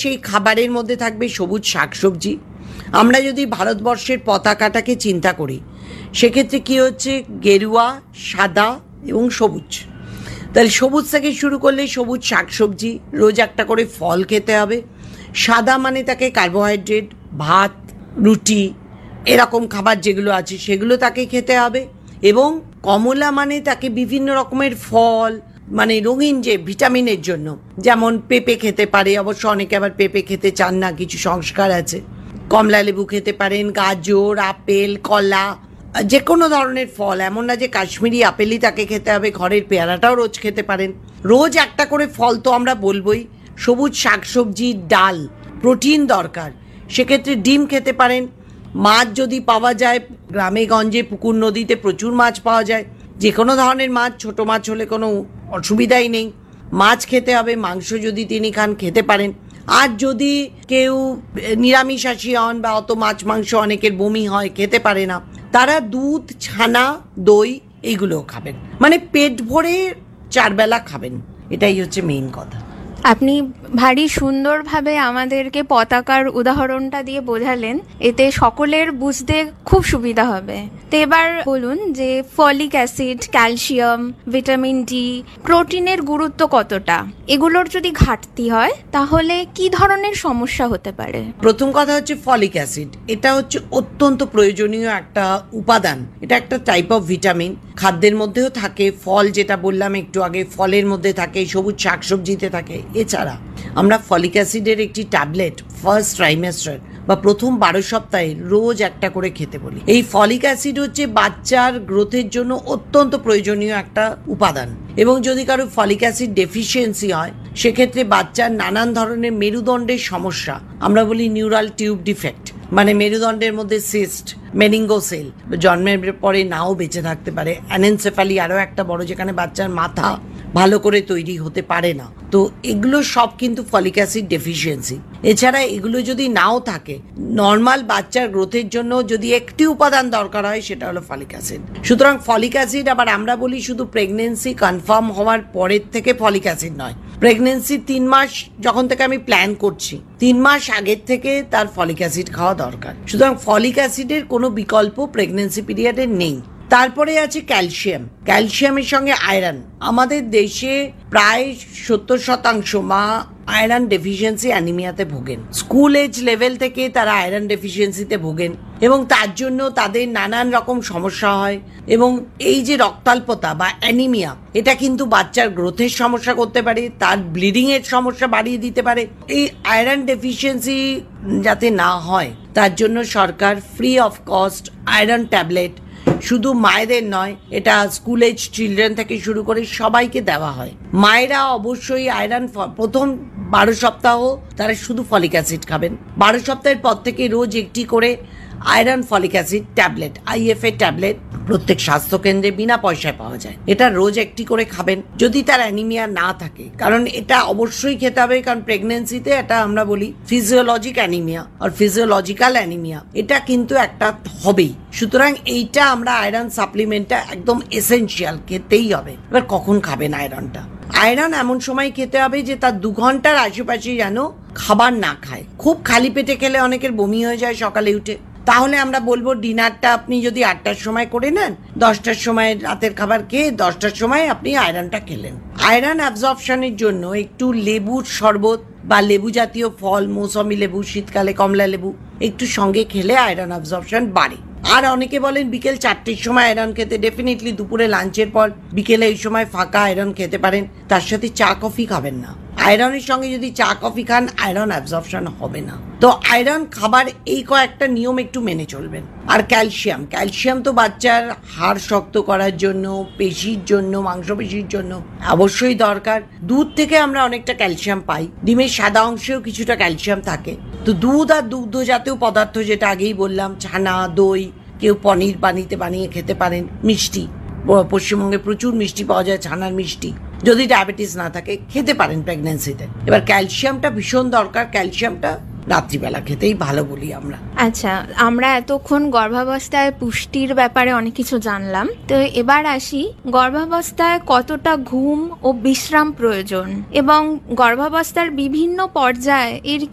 সেই খাবারের মধ্যে থাকবে সবুজ শাকসবজি। আমরা যদি ভারতবর্ষের পতাকাটাকে চিন্তা করি, সেক্ষেত্রে কী হচ্ছে, গেরুয়া, সাদা এবং সবুজ। তাহলে সবুজ থেকে শুরু করলে সবুজ শাকসবজি, রোজ একটা করে ফল খেতে হবে। সাদা মানে তাকে কার্বোহাইড্রেট, ভাত, রুটি, এরকম খাবার যেগুলো আছে সেগুলো তাকে খেতে হবে। এবং কমলা মানে তাকে বিভিন্ন রকমের ফল, মানে রঙিন যে ভিটামিনের জন্য, যেমন পেঁপে খেতে পারে, অবশ্য অনেকে আবার পেঁপে খেতে চান না, কিছু সংস্কার আছে। কমলা লেবু খেতে পারেন, গাজর, আপেল, কলা, যে কোনো ধরনের ফল, এমন না যে কাশ্মীরি আপেলই তাকে খেতে হবে, ঘরের পেয়ারাটাও রোজ খেতে পারেন। রোজ একটা করে ফল তো আমরা বলবই। সবুজ শাকসবজি, ডাল, প্রোটিন দরকার, সেক্ষেত্রে ডিম খেতে পারেন। মাছ যদি পাওয়া যায়, গ্রামে গঞ্জে পুকুর নদীতে প্রচুর মাছ পাওয়া যায়, যে কোনো ধরনের মাছ, ছোট মাছ হলে কোনো অসুবিধাই নেই, মাছ খেতে হবে। মাংস যদি তিনি খান খেতে পারেন। আর যদি কেউ নিরামিষাশী হন বা অত মাছ মাংস অনেকের বমি হয়, খেতে পারে না, তারা দুধ, ছানা, দই এইগুলোও খাবেন। মানে পেট ভরে 4 বেলা খাবেন, এটাই হচ্ছে মেইন কথা। আপনি ভারী সুন্দরভাবে আমাদেরকে পতাকার উদাহরণটা দিয়ে বোঝালেন, এতে সকলের বুঝতে খুব সুবিধা হবে। তো এবার বলুন যে folic acid, calcium, vitamin D, প্রোটিনের গুরুত্ব কতটা? এগুলোর যদি ঘাটতি হয় তাহলে কি ধরনের সমস্যা হতে পারে? প্রথম কথা হচ্ছে ফলিক অ্যাসিড, এটা হচ্ছে অত্যন্ত প্রয়োজনীয় একটা উপাদান। এটা একটা টাইপ অফ ভিটামিন, খাদ্যের মধ্যেও থাকে, ফল যেটা বললাম একটু আগে, ফলের মধ্যে থাকে, সবুজ শাকসবজিতে থাকে। এছাড়া আমরা ফলিক অ্যাসিডের একটি ট্যাবলেট ফার্স্ট ট্রাইমেস্টার বা প্রথম 12 সপ্তাহে রোজ একটা করে খেতে বলি। এই ফলিক অ্যাসিড হচ্ছে বাচ্চার গ্রোথের জন্য অত্যন্ত প্রয়োজনীয় একটা উপাদান। এবং যদি কারো ফলিক অ্যাসিড ডেফিসিয়েন্সি হয়, সেক্ষেত্রে বাচ্চার নানান ধরনের মেরুদণ্ডের সমস্যা, আমরা বলি নিউরাল টিউব ডিফেক্ট, মানে মেরুদণ্ডের মধ্যে সিস্ট, মেনিঙ্গোসেল, জন্মের পরে নাও বেঁচে থাকতে পারে, অ্যানেনসেফালি আরও একটা বড়, যেখানে বাচ্চার মাথা ভালো করে তৈরি হতে পারে না। তো এগুলো সব কিন্তু ফলিক অ্যাসিড ডেফিসিয়েন্সি। এছাড়া এগুলো যদি নাও থাকে, নর্মাল বাচ্চার গ্রোথের জন্য যদি একটি উপাদান দরকার হয়, সেটা হলো ফলিক অ্যাসিড। সুতরাং ফলিক অ্যাসিড, আবার আমরা বলি শুধু প্রেগনেন্সি কনফার্ম হওয়ার পরের থেকে ফলিক অ্যাসিড নয়, প্রেগনেন্সি 3 মাস যখন থেকে আমি প্ল্যান করছি, 3 মাস আগের থেকে তার ফলিক অ্যাসিড খাওয়া দরকার। সুতরাং ফলিক অ্যাসিডের কোনো বিকল্প প্রেগনেন্সি পিরিয়ডে নেই। তারপরে আছে ক্যালসিয়াম, ক্যালসিয়ামের সঙ্গে আয়রন। আমাদের দেশে প্রায় 70% মা আয়রন ডেফিসিয়েন্সি অ্যানিমিয়াতে ভোগেন। স্কুল এজ লেভেল থেকে তারা আয়রন ডেফিসিয়েন্সিতে ভোগেন এবং তার জন্য তাদের নানান রকম সমস্যা হয়। এবং এই যে রক্তাল্পতা বা অ্যানিমিয়া, এটা কিন্তু বাচ্চার গ্রোথের সমস্যা করতে পারে, তার ব্লিডিং এর সমস্যা বাড়িয়ে দিতে পারে। এই আয়রন ডেফিসিয়েন্সি যাতে না হয়, তার জন্য সরকার free of cost iron tablet শুধু মায়েদের নয়, এটা স্কুল এজ চিলড্রেন থেকে শুরু করে সবাইকে দেওয়া হয়। মায়েরা অবশ্যই আয়রন প্রথম 12 সপ্তাহ তারা শুধু ফলিক অ্যাসিড খাবেন। 12 সপ্তাহের পর থেকে রোজ একটি করে iron folic acid tablet, IFA tablet প্রত্যেক স্বাস্থ্য কেন্দ্রে বিনা পয়সায় পাওয়া যায়। এটা রোজ একটি করে খাবেন যদি তার অ্যানিমিয়া না থাকে, কারণ এটা অবশ্যই খেতে হবে, কারণ প্রেগনেন্সিতে এটা আমরা বলি ফিজিওলজিক অ্যানিমিয়া আর ফিজিওলজিক্যাল অ্যানিমিয়া, এটা কিন্তু একটা হবেই। সুতরাং এইটা আমরা আয়রন সাপ্লিমেন্টটা একদম এসেনশিয়াল, খেতেই হবে। এবার কখন খাবেন আয়রনটা? আয়রন এমন সময় খেতে হবে যে তার 2 ঘন্টার আশেপাশে যেন খাবার না খায়। খুব খালি পেটে খেলে অনেকের বমি হয়ে যায় সকালে উঠে, তাহলে আমরা বলবো ডিনারটা আপনি যদি 8টার সময় করে নেন, 10টার সময় রাতের খাবার খেয়ে 10টার সময় আপনি আয়রনটা খেলেন। আয়রন অ্যাবজর্পশনের জন্য একটু লেবুর শরবত বা লেবু জাতীয় ফল, মৌসুমী লেবু, শীতকালে কমলা লেবু একটু সঙ্গে খেলে আয়রন অ্যাবজর্পশন বাড়ে। আর অনেকে বলেন বিকেল 4টের সময় আয়রন খেতে, ডেফিনেটলি দুপুরে লাঞ্চের পর বিকেলে এই সময় ফাঁকা আয়রন খেতে পারেন, তার সাথে চা কফি খাবেন না। আয়রনের সঙ্গে যদি চা কফি খান, আয়রন অ্যাবজর্পশন হবে না। তো আয়রন খাবার এই কয়েকটা নিয়ম একটু মেনে চলবেন। আর ক্যালসিয়াম, ক্যালসিয়াম তো বাচ্চার হাড় শক্ত করার জন্য, পেশির জন্য, মাংসপেশির জন্য অবশ্যই দরকার। দুধ থেকে আমরা অনেকটা ক্যালসিয়াম পাই, ডিমের সাদা অংশেও কিছুটা ক্যালসিয়াম থাকে। তো দুধ আর দুগ্ধ জাতীয় পদার্থ, যেটা আগেই বললাম, ছানা, দই, কেউ পনির বানিয়ে খেতে পারেন। মিষ্টি, পশ্চিমবঙ্গে প্রচুর মিষ্টি পাওয়া যায়, ছানার মিষ্টি, যদি ডায়াবেটিস না থাকে খেতে পারেন প্রেগনেন্সিতে। এবার ক্যালসিয়ামটা ভীষণ দরকার, ক্যালসিয়ামটা রাত্রিবেলা খেতেই ভালো বলি আমরা। আচ্ছা, আমরা এতক্ষণ গর্ভাবস্থায় পুষ্টির ব্যাপারে অনেক কিছু জানলাম। তো এবার আসি, গর্ভাবস্থায় কতটা ঘুম ও বিশ্রাম প্রয়োজন এবং গর্ভাবস্থার বিভিন্ন পর্যায়ে এর